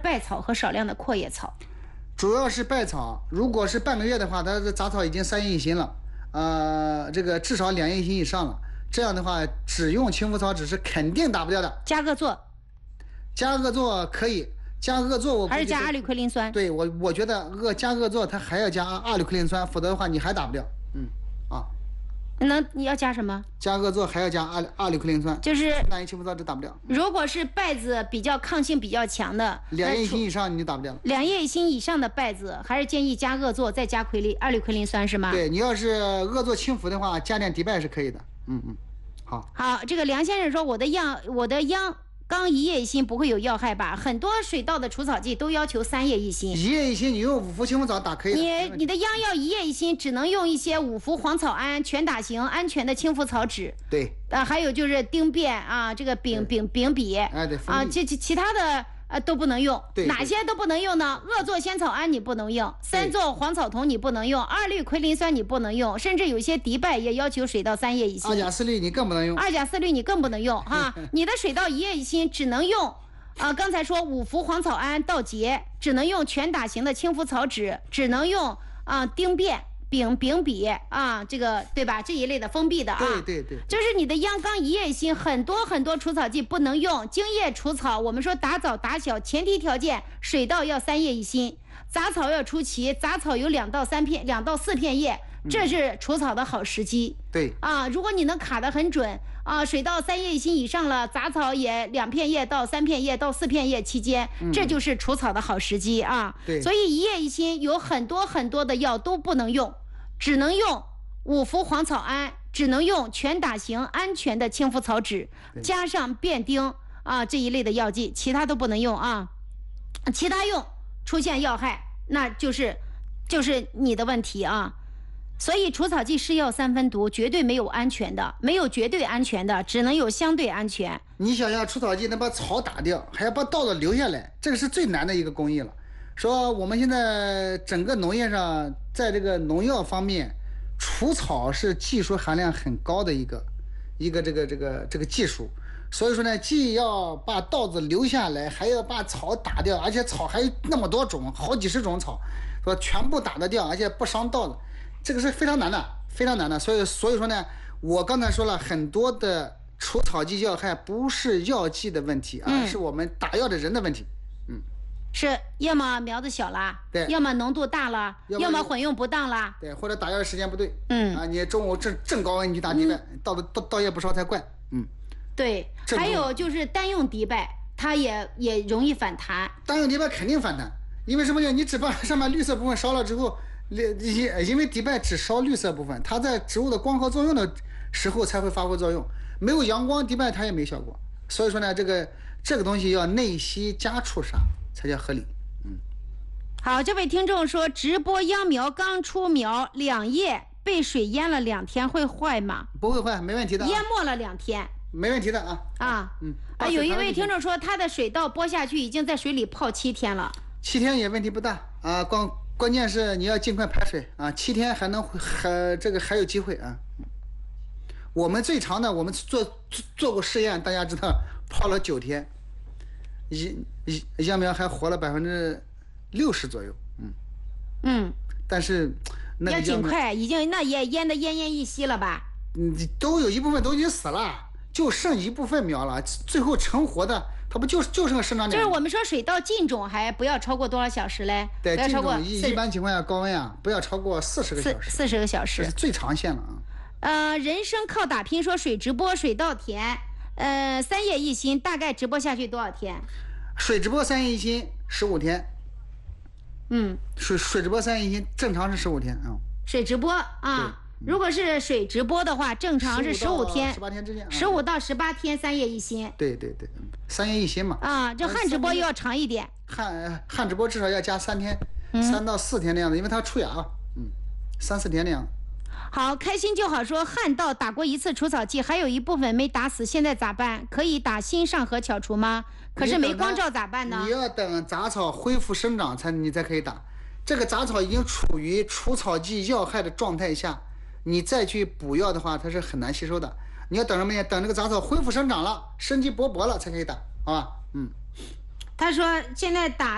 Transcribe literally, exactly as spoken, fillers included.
败草和少量的阔叶草。 主要是败草，如果是半个月的话，它的杂草已经三叶一心了，呃，这个至少两叶一心以上了。这样的话，只用青浮草酯是肯定打不掉的。 加恶唑， 加恶唑可以，加恶唑我还是加阿氯喹啉酸。 对，我我觉得恶加恶唑它还要加阿氯喹啉酸，否则的话你还打不掉。嗯啊。 那你要加什么？ 加恶唑还要加阿阿氯喹啉酸， 就是单一青浮草酯打不掉。 如果是败子比较抗性比较强的， 两叶一心以上你就打不掉了。 两叶一心以上的败子，还是建议加恶唑再加喹啉阿氯喹啉酸是吗？ 对，你要是恶唑轻浮的话，加点敌败是可以的。嗯嗯，好。 好，这个梁先生说我的样我的秧刚一叶一心不会有药害吧？很多水稻的除草剂都要求三叶一心。 一叶一心，你用五氟青浮草打可以的。 你你的秧要一叶一心，只能用一些五氟黄草胺全打型安全的青浮草酯。 对。 啊，还有就是丁变啊，这个丙丙丙比。 哎对。 啊，其其其他的呃都不能用。 对。 哪些都不能用呢？恶唑仙草胺你不能用，三唑黄草酮你不能用，二氯喹啉酸你不能用，甚至有些敌败也要求水稻三叶一心。 二甲四氯你更不能用。 二甲四氯你更不能用哈，你的水稻一叶一心只能用。啊，刚才说五氟黄草胺到节只能用全打型的青浮草酯，只能用啊丁变、丙丙比啊，这个对吧？这一类的封闭的啊。 对对对。 就是你的秧刚一叶一心，很多很多除草剂不能用。茎叶除草，我们说打早打小，前提条件水稻要三叶一心，杂草要出齐，杂草有两到三片、两到四片叶。这是除草的好时机。 对啊，如果你能卡得很准啊，水稻三叶一心以上了，杂草也两片叶到三片叶到四片叶期间，嗯、这就是除草的好时机啊。 对， 所以一叶一心有很多很多的药都不能用，只能用五氟黄草胺，只能用全打型安全的青浮草酯，加上变丁啊这一类的药剂，其他都不能用啊。其他用出现药害，那就是就是你的问题啊。所以除草剂是药三分毒，绝对没有安全的，没有绝对安全的，只能有相对安全。 你想想，除草剂能把草打掉，还要把稻子留下来，这个是最难的一个工艺了。说我们现在整个农业上，在这个农药方面，除草是技术含量很高的一个一个这个这个这个技术。所以说呢，既要把稻子留下来，还要把草打掉，而且草还有那么多种，好几十种草，说全部打得掉，而且不伤稻子。这个是非常难的，非常难的，所以所以说呢，我刚才说了很多的除草剂药害不是药剂的问题，而是我们打药的人的问题。嗯， 是要么苗子小了， 对， 要么浓度大了， 要 么, 要么混用不当了， 对，或者打药的时间不对。 嗯啊，你中午正正高温你去打敌败， 嗯、 稻稻稻叶不烧才怪。嗯， 对，还有就是单用敌败，它也也容易反弹。 单用敌败肯定反弹，因为什么呢？你只把上面绿色部分烧了之后。因为敌败只烧绿色部分，它在植物的光合作用的时候才会发挥作用，没有阳光敌败它也没效果。所以说呢，这个这个东西要内吸加触杀才叫合理。嗯， 好，这位听众说，直播秧苗刚出苗，两叶被水淹了两天会坏吗？ 不会坏，没问题的、啊。 淹没了两天， 没问题的啊。 啊，嗯啊，有一位听众说，他的水稻播下去已经在水里泡七天了， 七天也问题不大啊，光。关键是你要尽快排水啊，七天还能还这个还有机会啊。我们最长的，我们做做过试验，大家知道泡了九天，一一秧苗还活了百分之六十左右，嗯嗯。 但是那个要尽快，已经那也淹得奄奄一息了吧？ 嗯，都有一部分都已经死了，就剩一部分苗了，最后成活的。它不就就剩生长点？ 就是我们说水稻浸种还不要超过多少小时嘞？ 对， 不要超过一一般情况下高温啊，不要超过四十个小时。 四十个小时， 这是最长线了啊。 呃，人生靠打拼说水直播水稻田，呃，三叶一心大概直播下去多少天？ 水直播三叶一心十五天。 嗯， 水水直播三叶一心正常是十五天啊、嗯。 水直播啊。如果是水直播的话，正常是十五天， 十八天之间， 十五到十八天三叶一心。 对对对，三叶一心嘛。 啊，这旱直播又要长一点。 旱旱直播至少要加三天，嗯、三到四天的样子，因为它出芽啊，嗯，三四天的样子。 好，开心就好说，旱稻打过一次除草剂，还有一部分没打死，现在咋办？可以打新上河巧除吗？可是没光照咋办呢？ 你要等杂草恢复生长才你才可以打。这个杂草已经处于除草剂药害的状态下。你再去补药的话，它是很难吸收的。你要等什么呢？等这个杂草恢复生长了，生机勃勃了才可以打，好吧？嗯。 他说现在打